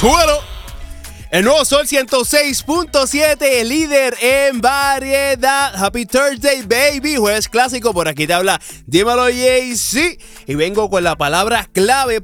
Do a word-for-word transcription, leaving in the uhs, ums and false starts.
Súbelo. El nuevo Sol ciento seis punto siete, el líder en variedad. Happy Thursday, baby. Jueves clásico, por aquí te habla Dímelo, Jay-Z. Y vengo con la palabra clave